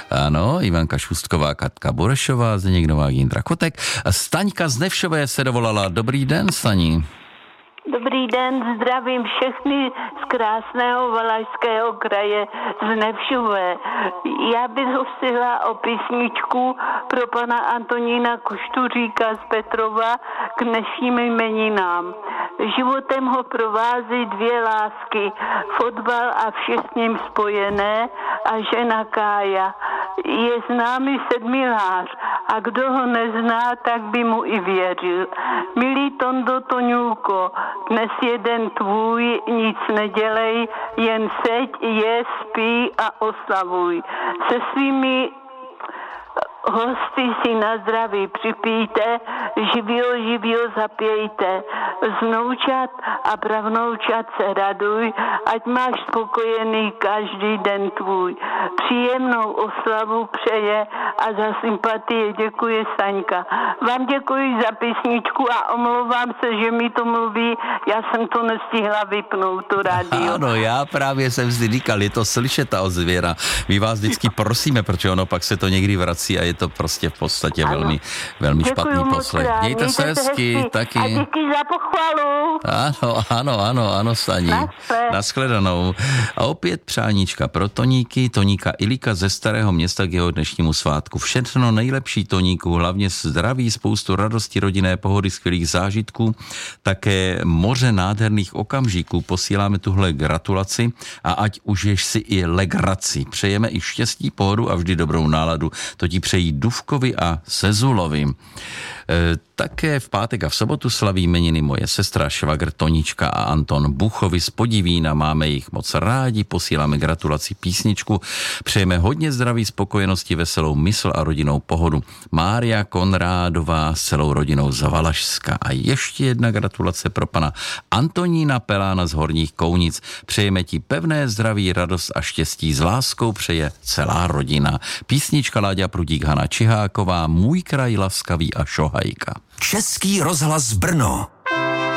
Ano, Ivanka Šustková, Katka Burešová, Zdeněk Novák, Jindra Kotek. Staňka z Nevšové se dovolala. Dobrý den, Staní. Dobrý den, zdravím všechny z krásného Valašského kraje z Nevšové. Já bych hostila o písničku pro pana Antonína Koštuříka z Petrova k dnešním jmeninám. Životem ho provází dvě lásky, fotbal a vše s ním spojené a žena Kája. Je známý sedmilář a kdo ho nezná, tak by mu i věřil. Milý Tondo Toňulko, dnes je den tvůj, nic nedělej, jen seď, je, spí a oslavuj. Se svými hosty si na zdraví připijte, živio zapějte. Z vnoučat a pravnoučat se raduj, ať máš spokojený každý den tvůj. Příjemnou oslavu přeje a za sympatii děkuji Staňka. Vám děkuji za písničku a omlouvám se, že mi to mluví, já jsem to nestihla vypnout, to rádio. Ano, já právě jsem vždy říkal, je to slyšet ta ozvěna. My vás vždycky prosíme, protože ono pak se to někdy vrací a je to prostě v podstatě velmi špatný poslech. Mějte se hezky, taky. A díky za pochvalu. Ano, Staní. Nashledanou. A opět přáníčka pro Toníky, Toníka Ilíka ze Starého Města k jeho dnešnímu svátku. Všechno nejlepší, Toníku, hlavně zdraví, spoustu radosti, rodinné pohody, skvělých zážitků, také moře nádherných okamžiků. Posíláme tuhle gratulaci a ať užiješ si i legraci. Přejeme i štěstí, pohodu a vždy dobrou náladu. To ti přejí Duvkovi a Sezulovi. Také v pátek a v sobotu slaví jmeniny moje sestra, švagr Tonička a Anton Buchovi z Podivína. Máme jich moc rádi, posíláme gratulaci písničku. Přejeme hodně zdraví, spokojenosti, veselou mysl a rodinnou pohodu. Mária Konrádová s celou rodinou z Valašska. A ještě jedna gratulace pro pana Antonína Pelána z Horních Kounic. Přejeme ti pevné zdraví, radost a štěstí. S láskou přeje celá rodina. Písnička Láďa Prudík, Hana Čiháková, Můj kraj laskavý a Šohajka. Český rozhlas Brno.